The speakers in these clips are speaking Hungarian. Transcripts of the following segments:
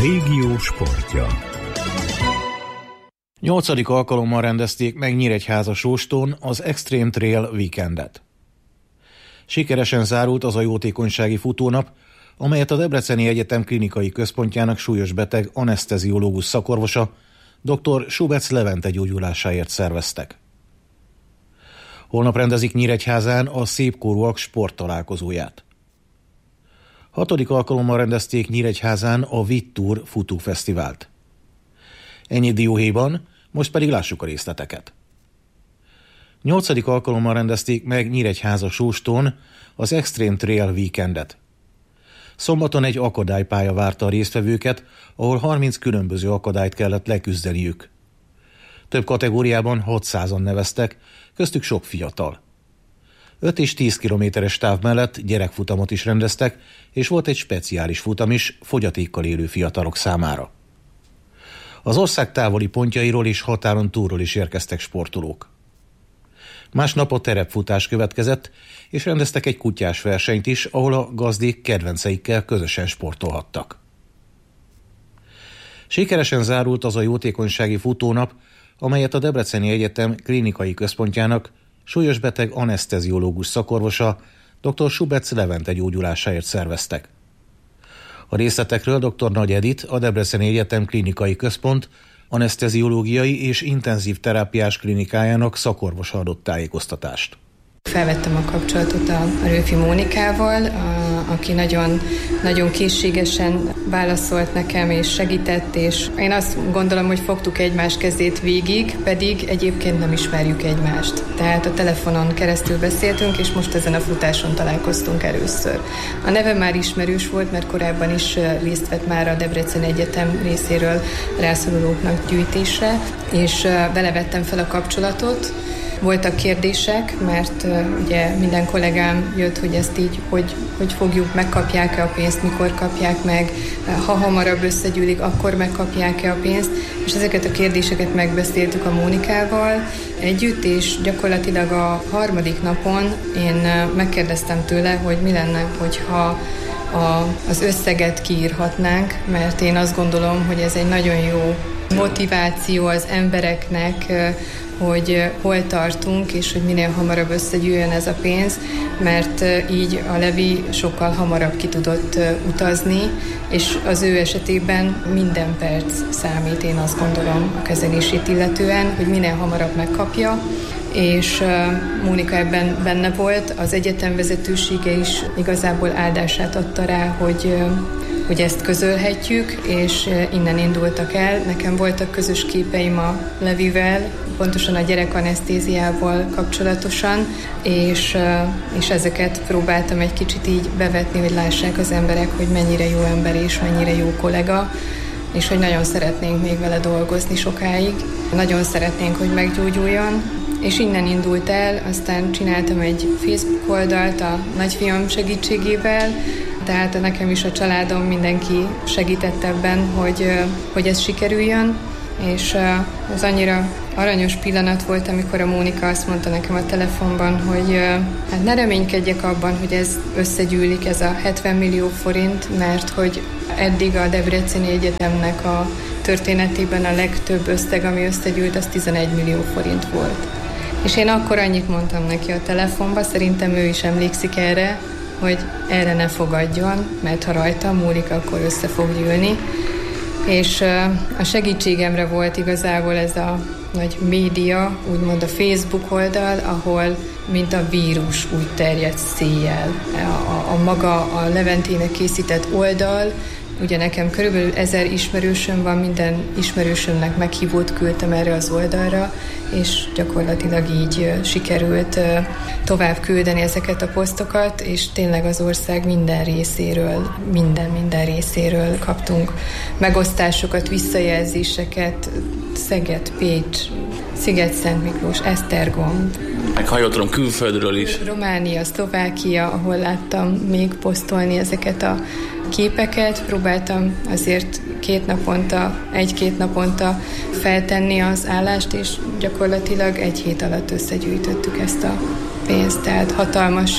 Régió sportja. 8. alkalommal rendezték meg Nyíregyháza-Sóstón az Extreme Trail Weekendet. Sikeresen zárult az a jótékonysági futónap, amelyet a Debreceni Egyetem klinikai központjának súlyos beteg aneszteziológus szakorvosa, dr. Subetz Levente gyógyulásáért szerveztek. Holnap rendezik Nyíregyházán a szépkorúak sporttalálkozóját. 6. alkalommal rendezték Nyíregyházán a Vitt Tour futófesztivált. Ennyi dióhéjban, most pedig lássuk a részleteket. 8. alkalommal rendezték meg Nyíregyháza-Sóstón az Extreme Trail Weekendet. Szombaton egy akadálypálya várta a résztvevőket, ahol 30 különböző akadályt kellett leküzdeniük. Több kategóriában 600-an neveztek, köztük sok fiatal. 5 és 10 kilométeres táv mellett gyerekfutamot is rendeztek, és volt egy speciális futam is fogyatékkal élő fiatalok számára. Az ország távoli pontjairól és határon túlról is érkeztek sportolók. Másnap a terepfutás következett, és rendeztek egy kutyás versenyt is, ahol a gazdék kedvenceikkel közösen sportolhattak. Sikeresen zárult az a jótékonysági futónap, amelyet a Debreceni Egyetem klinikai központjának súlyos beteg aneszteziológus szakorvosa, dr. Subetz Levente gyógyulásáért szerveztek. A részletekről dr. Nagy Edith, a Debreceni Egyetem klinikai központ aneszteziológiai és intenzív terápiás klinikájának szakorvosa adott tájékoztatást. Felvettem a kapcsolatot a Rőfi Mónikával, aki nagyon készségesen válaszolt nekem és segített, és én azt gondolom, hogy fogtuk egymás kezét végig, pedig egyébként nem ismerjük egymást. Tehát a telefonon keresztül beszéltünk, és most ezen a futáson találkoztunk először. A neve már ismerős volt, mert korábban is részt vett már a Debreceni Egyetem részéről rászorulóknak gyűjtésre, és vele vettem fel a kapcsolatot. Voltak kérdések, mert ugye minden kollégám jött, hogy ezt így, hogy fogjuk, megkapják-e a pénzt, mikor kapják meg, ha hamarabb összegyűlik, akkor megkapják-e a pénzt, és ezeket a kérdéseket megbeszéltük a Mónikával együtt, és gyakorlatilag a 3. napon én megkérdeztem tőle, hogy mi lenne, hogyha az összeget kiírhatnánk, mert én azt gondolom, hogy ez egy nagyon jó motiváció az embereknek, hogy hol tartunk, és hogy minél hamarabb összegyűjjön ez a pénz, mert így a Levi sokkal hamarabb ki tudott utazni, és az ő esetében minden perc számít, én azt gondolom a kezelését illetően, hogy minél hamarabb megkapja, és Mónika ebben benne volt, az egyetem vezetősége is igazából áldását adta rá, hogy ezt közölhetjük, és innen indultak el. Nekem voltak közös képeim a Levivel, pontosan a gyerekanesztéziával kapcsolatosan, és ezeket próbáltam egy kicsit így bevetni, hogy lássák az emberek, hogy mennyire jó ember és mennyire jó kollega, és hogy nagyon szeretnénk még vele dolgozni sokáig. Nagyon szeretnénk, hogy meggyógyuljon, és innen indult el, aztán csináltam egy Facebook oldalt a nagyfiam segítségével, tehát nekem is a családom, mindenki segített ebben, hogy ez sikerüljön, és az annyira aranyos pillanat volt, amikor a Mónika azt mondta nekem a telefonban, hogy hát ne reménykedjek abban, hogy ez összegyűlik, ez a 70 millió forint, mert hogy eddig a Debreceni Egyetemnek a történetében a legtöbb összeg, ami összegyűlt, az 11 millió forint volt. És én akkor annyit mondtam neki a telefonba, szerintem ő is emlékszik erre, hogy erre ne fogadjon, mert ha rajta múlik, akkor össze fog gyűlni. És a segítségemre volt igazából ez a nagy média, úgymond a Facebook oldal, ahol mint a vírus úgy terjedt széjjel. A maga a Leventének készített oldal, ugye nekem körülbelül 1000 ismerősöm van, minden ismerősömnek meghívót küldtem erre az oldalra, és gyakorlatilag így sikerült tovább küldeni ezeket a posztokat, és tényleg az ország minden részéről, minden részéről kaptunk megosztásokat, visszajelzéseket, Szeged, Pécs, Sziget-Szentmiklós, Esztergom. Meg ha jól tudom, külföldről is. Románia, Szlovákia, ahol láttam még posztolni ezeket a képeket. Próbáltam azért 1-2 naponta feltenni az állást, és gyakorlatilag 1 hét alatt összegyűjtöttük ezt a pénzt, tehát hatalmas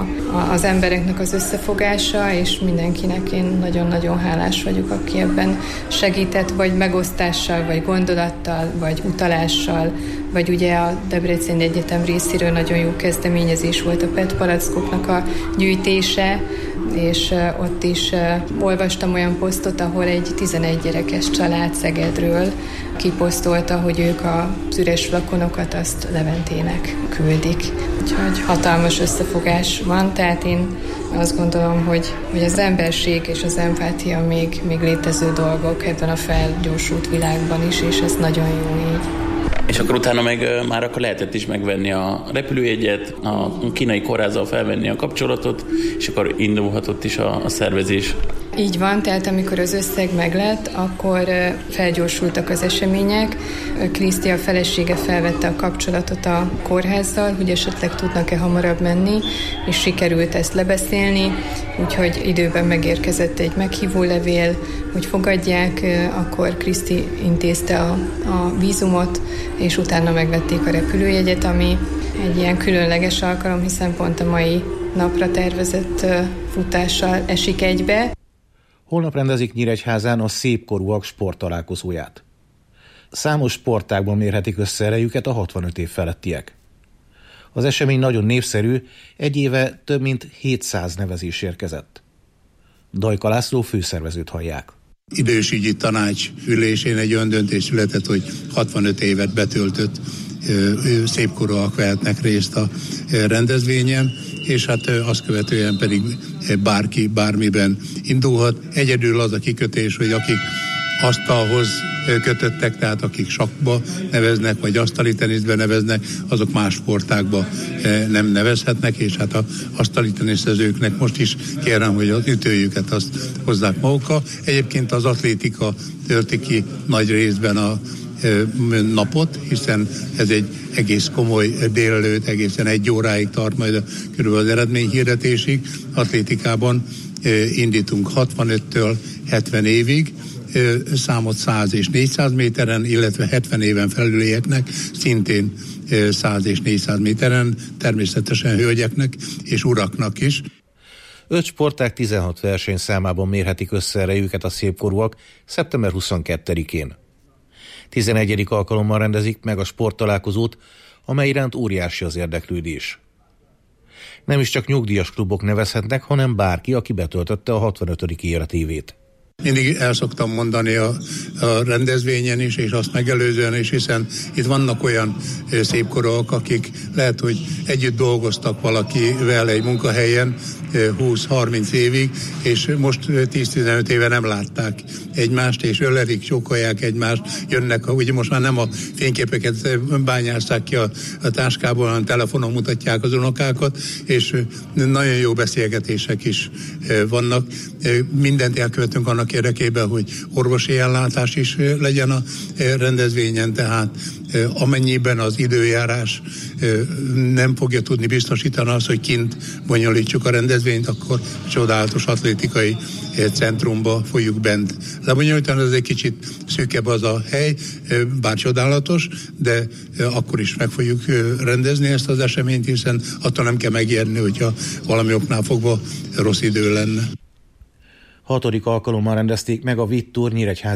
az embereknek az összefogása, és mindenkinek én nagyon-nagyon hálás vagyok, aki ebben segített, vagy megosztással, vagy gondolattal, vagy utalással, vagy ugye a Debreceni Egyetem részéről nagyon jó kezdeményezés volt a PET palackoknak a gyűjtése, és ott is olvastam olyan posztot, ahol egy 11 gyerekes család Szegedről kiposztolta, hogy ők az üres flakonokat azt Leventének küldik. Úgyhogy hatalmas összefogás van, tehát én azt gondolom, hogy az emberség és az empátia még létező dolgok ebben a felgyorsult világban is, és ez nagyon jó így. És akkor utána meg már akkor lehetett is megvenni a repülőjegyet, a kínai kórházzal felvenni a kapcsolatot, és akkor indulhatott is a szervezés. Így van, tehát amikor az összeg meglett, akkor felgyorsultak az események. Kriszti, a felesége felvette a kapcsolatot a kórházzal, hogy esetleg tudnak-e hamarabb menni, és sikerült ezt lebeszélni, úgyhogy időben megérkezett egy meghívólevél, hogy fogadják, akkor Kriszti intézte a vízumot, és utána megvették a repülőjegyet, ami egy ilyen különleges alkalom, hiszen pont a mai napra tervezett futással esik egybe. Holnap rendezik Nyíregyházán a szépkorúak sporttalálkozóját. Számos sportágban mérhetik össze erejüket a 65 év felettiek. Az esemény nagyon népszerű, egy éve több mint 700 nevezés érkezett. Dajka László főszervezőt hallják. Idősügyi tanács ülésén egy olyan döntés született, hogy 65 évet betöltött szépkorúak vehetnek részt a rendezvényen, és hát azt követően pedig bárki bármiben indulhat. Egyedül az a kikötés, hogy akik asztalhoz kötöttek, tehát akik sakkba neveznek, vagy asztali teniszbe neveznek, azok más sportágba nem nevezhetnek, és hát az asztali teniszezőknek most is kérem, hogy az ütőjüket azt hozzák magukkal. Egyébként az atlétika tölti ki nagy részben a napot, hiszen ez egy egész komoly délelőtt, egészen 1 óráig tart majd körülbelül az eredményhirdetésig. Atlétikában indítunk 65-től 70 évig, számot 100 és 400 méteren, illetve 70 éven felülieknek szintén 100 és 400 méteren, természetesen hölgyeknek és uraknak is. 5 sportág 16 versenyszámában mérhetik össze erejüket a szépkorúak szeptember 22-én. 11. alkalommal rendezik meg a sporttalálkozót, amely iránt óriási az érdeklődés. Nem is csak nyugdíjas klubok nevezhetnek, hanem bárki, aki betöltötte a 65. életévét. Mindig el szoktam mondani a rendezvényen is, és azt megelőzően is, hiszen itt vannak olyan szépkorúak, akik lehet, hogy együtt dolgoztak valakivel egy munkahelyen 20-30 évig, és most 10-15 éve nem látták egymást, és ölelik, csókolják egymást, jönnek, ugye most már nem a fényképeket bányásszák ki a táskából, hanem telefonon mutatják az unokákat, és nagyon jó beszélgetések is vannak. Mindent elkövetünk annak érdekében, hogy orvosi ellátás is legyen a rendezvényen, tehát amennyiben az időjárás nem fogja tudni biztosítani azt, hogy kint bonyolítsuk a rendezvényt, akkor csodálatos atlétikai centrumba fogjuk bent lebonyolítani. Ez egy kicsit szűkebb az a hely, bár csodálatos, de akkor is meg fogjuk rendezni ezt az eseményt, hiszen attól nem kell megijedni, hogyha valami oknál fogva rossz idő lenne. 6. alkalommal rendezték meg a Vitt Tour Nyíregyháza